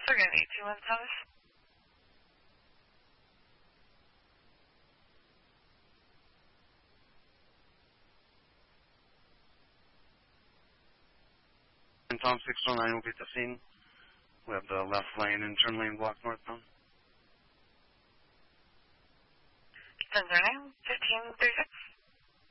Again, 8217. And Tom 609 will be at the scene. We have the left lane and turn lane blocked northbound. 1009, 1536.